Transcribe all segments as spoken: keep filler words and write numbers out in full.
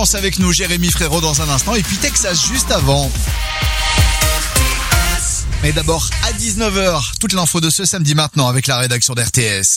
Avec nous, Jérémy Frérot dans un instant et puis Texas juste avant. Mais d'abord à dix-neuf heures, toute l'info de ce samedi maintenant avec la rédaction d'R T S.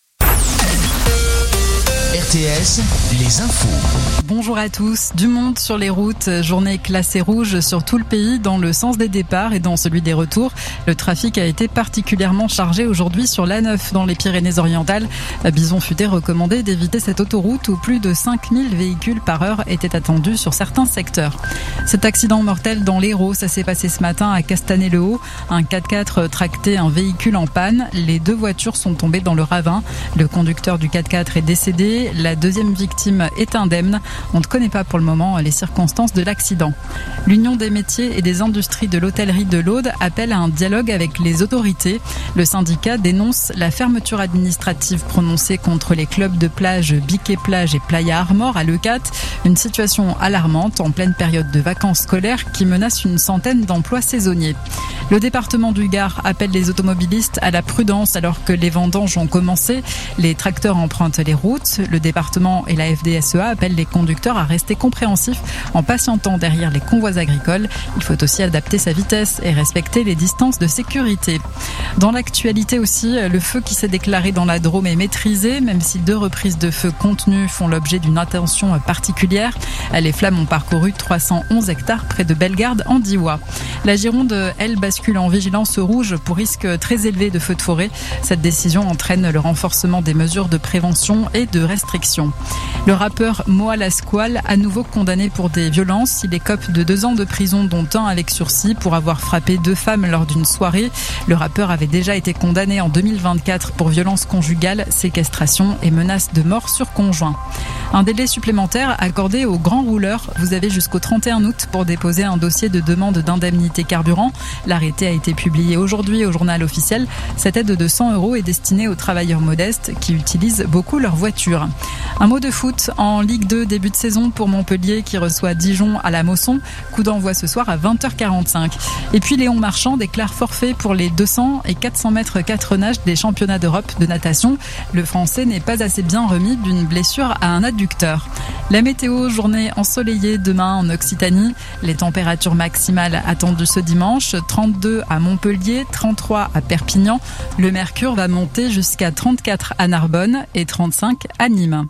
R T S, les infos. Bonjour à tous. Du monde sur les routes, journée classée rouge sur tout le pays dans le sens des départs et dans celui des retours. Le trafic a été particulièrement chargé aujourd'hui sur l'A neuf dans les Pyrénées-Orientales. Bison futé recommandé d'éviter cette autoroute où plus de cinq mille véhicules par heure étaient attendus sur certains secteurs. Cet accident mortel dans l'Hérault, ça s'est passé ce matin à Castanet-le-Haut. Un quatre-quatre tractait un véhicule en panne. Les deux voitures sont tombées dans le ravin. Le conducteur du quatre-quatre est décédé. La deuxième victime est indemne. On ne connaît pas pour le moment les circonstances de l'accident. L'Union des métiers et des industries de l'hôtellerie de l'Aude appelle à un dialogue avec les autorités. Le syndicat dénonce la fermeture administrative prononcée contre les clubs de plage Biquet Plage et Playa Armor à Leucate. Une situation alarmante en pleine période de vacances scolaires qui menace une centaine d'emplois saisonniers. Le département du Gard appelle les automobilistes à la prudence alors que les vendanges ont commencé. Les tracteurs empruntent les routes. Le département et la F D S E A appellent les conducteurs à rester compréhensifs en patientant derrière les convois agricoles. Il faut aussi adapter sa vitesse et respecter les distances de sécurité. Dans l'actualité aussi, le feu qui s'est déclaré dans la Drôme est maîtrisé, même si deux reprises de feu contenues font l'objet d'une attention particulière. Les flammes ont parcouru trois cent onze hectares près de Bellegarde en Diois. La Gironde, elle, bascule en vigilance rouge pour risque très élevé de feux de forêt. Cette décision entraîne le renforcement des mesures de prévention et de restriction. Le rappeur Moa Lasquale, à nouveau condamné pour des violences. Il écope de deux ans de prison, dont un avec sursis, pour avoir frappé deux femmes lors d'une soirée. Le rappeur avait déjà été condamné en deux mille vingt-quatre pour violence conjugale, séquestration et menace de mort sur conjoint. Un délai supplémentaire accordé aux grands rouleurs. Vous avez jusqu'au trente et un août pour déposer un dossier de demande d'indemnité carburant. L'arrêté a été publié aujourd'hui au journal officiel. Cette aide de cent euros est destinée aux travailleurs modestes qui utilisent beaucoup leur voiture. Un mot de foot en Ligue deux, début de saison pour Montpellier qui reçoit Dijon à la Mosson. Coup d'envoi ce soir à vingt heures quarante-cinq. Et puis Léon Marchand déclare forfait pour les deux cents et quatre cents mètres quatre nages des championnats d'Europe de natation. Le Français n'est pas assez bien remis d'une blessure à un adducteur. La météo, journée ensoleillée demain en Occitanie. Les températures maximales attendues ce dimanche, trente-deux à Montpellier, trente-trois à Perpignan. Le mercure va monter jusqu'à trente-quatre à Narbonne et trente-cinq à Nîmes.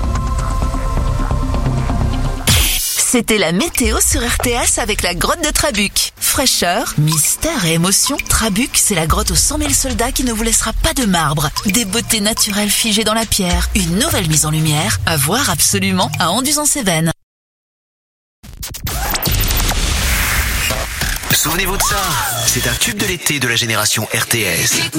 C'était la météo sur R T S avec la grotte de Trabuc. Fraîcheur, mystère et émotion, Trabuc, c'est la grotte aux cent mille soldats qui ne vous laissera pas de marbre. Des beautés naturelles figées dans la pierre, une nouvelle mise en lumière, à voir absolument à Anduze-en-Cévennes. Souvenez-vous de ça, c'est un tube de l'été de la génération R T S.